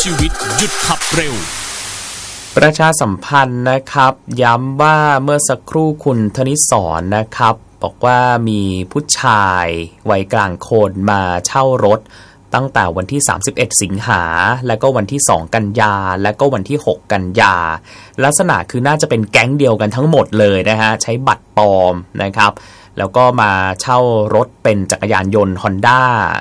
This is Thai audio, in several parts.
ชีวิตหยุดขับเร็วประชาสัมพันธ์นะครับย้ำว่าเมื่อสักครู่คุณธนิศรนะครับบอกว่ามีผู้ชายวัยกลางคนมาเช่ารถตั้งแต่วันที่31สิงหาและก็วันที่2กันยาและก็วันที่6กันยาลักษณะคือน่าจะเป็นแก๊งเดียวกันทั้งหมดเลยนะฮะใช้บัตรปลอมนะครับแล้วก็มาเช่ารถเป็นจักรยานยนต์ Honda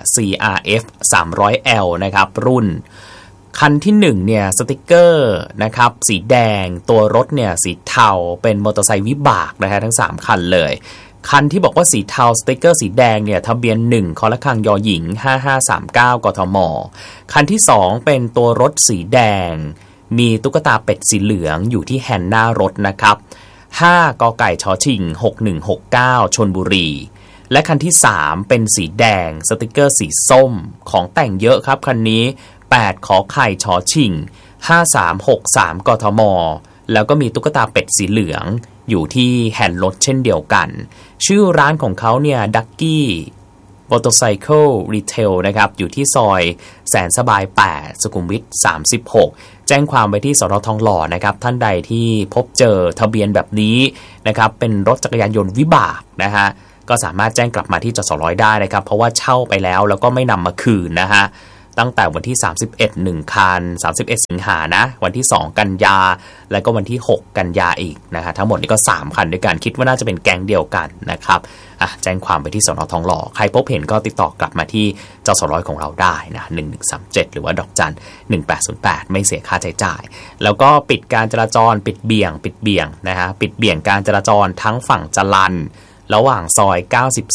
CRF 300L นะครับรุ่นคันที่1เนี่ยสติกเกอร์นะครับสีแดงตัวรถเนี่ยสีเทาเป็นมอเตอร์ไซค์วิบากนะฮะทั้ง3คันเลยคันที่บอกว่าสีเทาสติกเกอร์สีแดงเนี่ยทะเบียน1คอละคังยอหญิง5539กทมคันที่2เป็นตัวรถสีแดงมีตุ๊กตาเป็ดสีเหลืองอยู่ที่แฮนด์หน้ารถนะครับ5กไก่ชชิง6169ชลบุรีและคันที่3เป็นสีแดงสติกเกอร์สีส้มของแต่งเยอะครับคันนี้8ขอไข่ชอชิง5363กทมแล้วก็มีตุ๊กตาเป็ดสีเหลืองอยู่ที่แฮนด์รถเช่นเดียวกันชื่อร้านของเขาเนี่ยดักกี้มอเตอร์ไซเคิลรีเทลนะครับอยู่ที่ซอยแสนสบาย8สุขุมวิท36แจ้งความไว้ที่สน.ทองหล่อนะครับท่านใดที่พบเจอทะเบียนแบบนี้นะครับเป็นรถจักรยานยนต์วิบากนะฮะก็สามารถแจ้งกลับมาที่จสร้อยได้นะครับเพราะว่าเช่าไปแล้วก็ไม่นำมาคืนนะฮะตั้งแต่วันที่31 1คัน31สิงหานะวันที่2กันยาและก็วันที่6กันยาอีกนะฮะทั้งหมดนี้ก็3คันด้วยกันคิดว่าน่าจะเป็นแก๊งเดียวกันนะครับแจ้งความไปที่สน.ทองหล่อใครพบเห็นก็ติดต่อกลับมาที่จสร้อยของเราได้นะ1137หรือว่าดอกจัน1808ไม่เสียค่าใช้จ่ายแล้วก็ปิดการจราจรปิดเบี่ยงนะฮะปิดเบี่ยงการจราจรทั้งฝั่งจรัญระหว่างซอย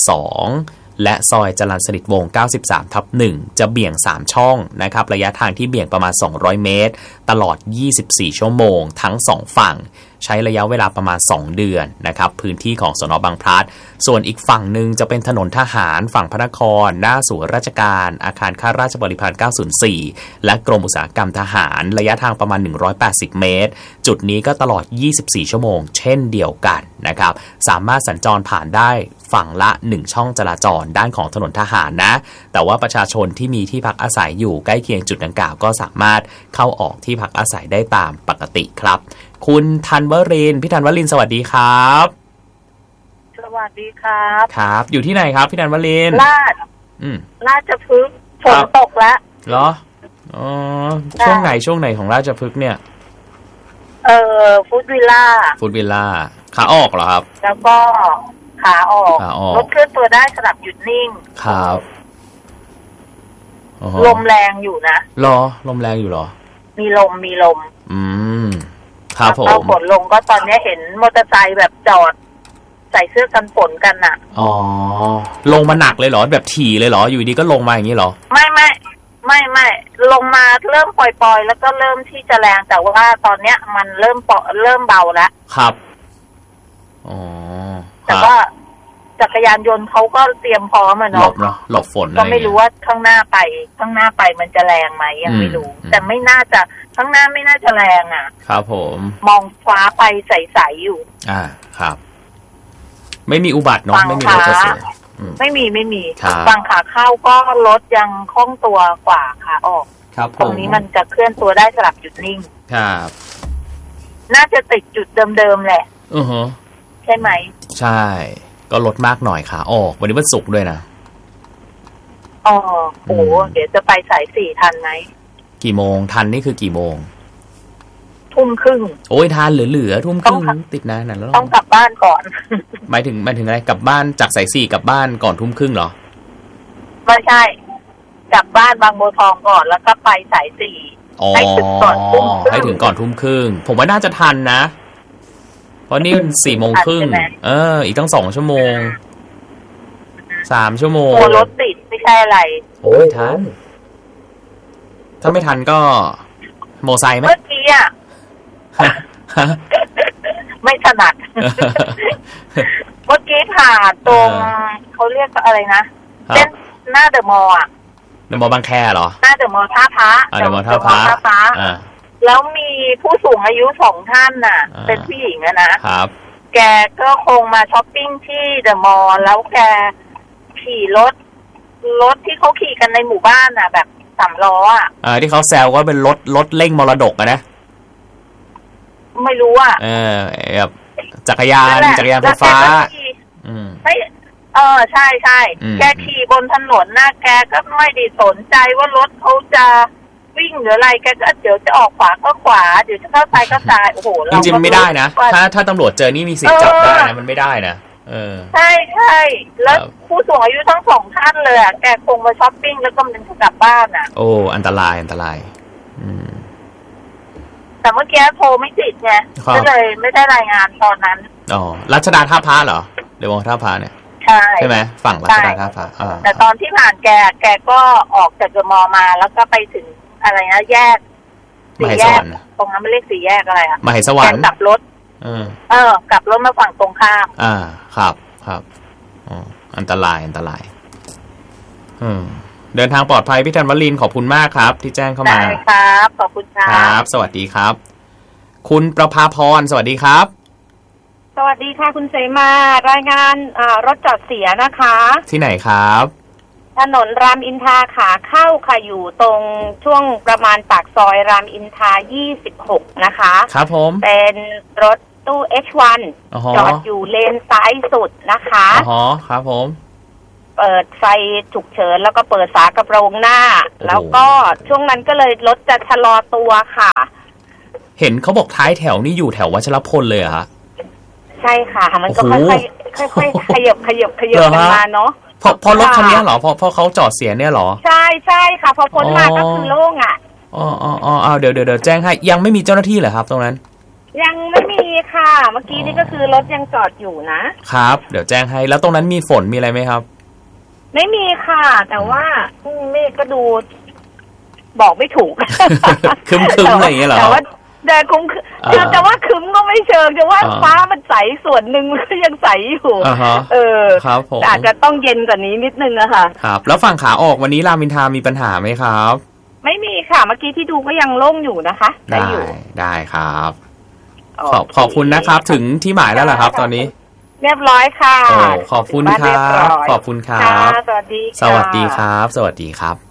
92และซอยจรัญสนิทวงศ์ 93/1 จะเบี่ยง3ช่องนะครับระยะทางที่เบี่ยงประมาณ200เมตรตลอด24ชั่วโมงทั้ง2ฝั่งใช้ระยะเวลาประมาณ2เดือนนะครับพื้นที่ของสน.บางพลัดส่วนอีกฝั่งหนึ่งจะเป็นถนนทหารฝั่งพระนครหน้าศูนย์ราชการอาคารข้าราชบริพาร904และกรมอุตสาหกรรมทหารระยะทางประมาณ180เมตรจุดนี้ก็ตลอด24ชั่วโมงเช่นเดียวกันนะครับสามารถสัญจรผ่านได้ฝั่งละ1ช่องจราจรด้านของถนนทหารนะแต่ว่าประชาชนที่มีที่พักอาศัยอยู่ใกล้เคียงจุดดังกล่าวก็สามารถเข้าออกที่พักอาศัยได้ตามปกติครับคุณธันวรินทร์พี่ธันวรินทร์สวัสดีครับสวัสดีครับครับอยู่ที่ไหนครับพี่ธันวรินทร์ราชพฤกษ์ฝนตกแล้วเหรออ๋อช่วงไหนของราชพฤกษ์เนี่ยฟู้ดวิลล่าขาออกเหรอครับแล้วก็ขาออกรถเคลื่อนตัวได้สลับหยุดนิ่งครับลมแรงอยู่นะลมแรงอยู่เหรอมีลมครับผมฝนลงก็ตอนนี้เห็นมอเตอร์ไซค์แบบจอดใส่เสื้อกันฝนกันน่ะอ๋อลงมาหนักเลยเหรอแบบถี่เลยเหรออยู่ดีก็ลงมาอย่างนี้เหรอไม่ลงมาเริ่มปล่อยแล้วก็เริ่มที่จะแรงแต่ว่าตอนเนี้ยมันเริ่มเบาแล้วครับอ๋อแต่ว่าจักรยานยนต์เขาก็เตรียมพร้อมอะเนาะหลบฝนก็ไม่รู้ว่าข้างหน้าไปมันจะแรงไหมยังไม่รู้แต่ไม่น่าจะข้างหน้าไม่น่าจะแรงอ่ะครับผมมองฟ้าไปใสๆอยู่ครับไม่มีอุบัติเนาะไม่มีรถจะเสียไม่มีฝั่งขาเข้าก็รถยังคล่องตัวกว่าขาออกตรงนี้มันจะเคลื่อนตัวได้สลับหยุดนิ่งครับน่าจะติดจุดเดิมๆแหละใช่ไหมใช่ก็ลดมากหน่อยขาออกวันนี้วันศุกร์ด้วยนะโอ้เดี๋ยวจะไปสาย4ทันไหมกี่โมงทันนี่คือกี่โมง 20:30 โอ้ยทันเหลือ20:30ติดนะนั่นแล้วต้องกลับบ้านก่อนหมายถึงอะไรกลับบ้านจากสาย4กลับบ้านก่อน20:30เหรอไม่ใช่กลับบ้านบางบัวทองก่อนแล้วก็ไปสาย4ให้ถึงก่อน20:30 ให้ถึงก่อน20:30ผมว่าน่าจะทันนะเพราะนี่4:30อีกตั้ง2ชั่วโมง3ชั่วโมงรถติดไม่ใช่อะไรโอ้ยทันถ้าไม่ทันก็โมไซค์ไหมเมื่อกี้อ่ะไม่ถนัดเมื่อกี้ผ่านตรงเขาเรียกอะไรนะเส้นหน้าเดอะมอลล์อ่ะเดอะมอลล์บางแคเหรอหน้าเดอะมอลล์ท่าพระเดอะมอลล์ท่าพระแล้วมีผู้สูงอายุ2ท่านน่ะเป็นผู้หญิงนะครับแกก็คงมาช้อปปิ้งที่เดอะมอลล์แล้วแกขี่รถที่เขาขี่กันในหมู่บ้านน่ะแบบ 3 ล้ออ่ะที่เขาแซวว่าเป็นรถเร่งมรดกอะนะไม่รู้อ่ะแบบจักรยานไฟฟ้าไม่ใช่แกขี่บนถนนหน้าแกก็ไม่ได้สนใจว่ารถเขาจะวิ่งหรืออะไรแกก็เดี๋ยวจะออกขวาก็ขวาเดี๋ยวจะเข้าซ้ายก็ซ้ายโอ้โหจริงๆไม่ได้นะถ้าตำรวจเจอนี่มีสิทธิ์จับได้นะมันไม่ได้นะใช่แล้วผู้สูงอายุทั้ง2 ท่านเลยอ่ะแกคงมาช้อปปิ้งแล้วก็มันจะกลับบ้านอ่ะโอ้อันตรายแต่เมื่อกี้โทรไม่ติดไงก็เลยไม่ได้รายงานตอนนั้นรัชดาท่าพระเหรอเดี๋ยวมองท่าพระเนี่ยใช่ไหมฝั่งรัชดาท่าพระแต่ตอนที่ผ่านแกก็ออกจากเดอะมอลล์มาแล้วก็ไปถึงอะไรนะแยก 4 แยกตรงนั้นไม่เรียก4 แยกอะไรอ่ะมเหสวรรค์กลับรถกลับรถมาฝั่งตรงข้ามครับอันตรายเดินทางปลอดภัยพี่ธันวลินขอบคุณมากครับที่แจ้งเข้ามาได้ครับขอบคุณครับสวัสดีครับคุณประภาพรสวัสดีครับสวัสดีค่ะคุณเสมารายงานรถจอดเสียนะคะที่ไหนครับถนนรามอินทราขาเข้าค่ะอยู่ตรงช่วงประมาณปากซอยรามอินทรา26นะคะครับผมเป็นรถตู้ H1 จอดอยู่เลนซ้ายสุดนะคะครับผมเปิดไฟฉุกเฉินแล้วก็เปิดฝากระโปรงหน้าแล้วก็ช่วงนั้นก็เลยรถจะชะลอตัวค่ะเห็นเขาบอกท้ายแถวนี่อยู่แถววัชรพลเลยเหรอใช่ค่ะมันก็ค่อยๆขยับกันมาเนาะพอรถคันนี้เหรอพอเขาจอดเสียเนี่ยเหรอใช่ค่ะพอพ้นมาก็คือโล่งอ่ะเดี๋ยวแจ้งให้ยังไม่มีเจ้าหน้าที่เหรอครับตรงนั้นยังไม่มีค่ะเมื่อกี้นี่ก็คือรถยังจอดอยู่นะครับเดี๋ยวแจ้งให้แล้วตรงนั้นมีฝนมีอะไรไหมครับไม่มีค่ะแต่ว่าเมฆก็ดูบอกไม่ถูกคึ้มอะไรอย่างเงี้ยเหรอแต่ว่าแต่คงแต่ว่าคึ้มก็ไม่เชิงแต่ว่าฟ้ามันใสส่วนหนึ่งก็ยังใสอยู่ครับผมอาจจะต้องเย็นกว่านี้นิดนึงอะค่ะครับแล้วฝั่งขาออกวันนี้รามอินทรามีปัญหาไหมครับไม่มีค่ะเมื่อกี้ที่ดูก็ยังโล่งอยู่นะคะได้ครับขอบคุณนะครับถึงที่หมายแล้วเหรอครับตอนนี้เรียบร้อยค่ะขอบคุณครับขอบคุณครับสวัสดีครับสวัสดีครับ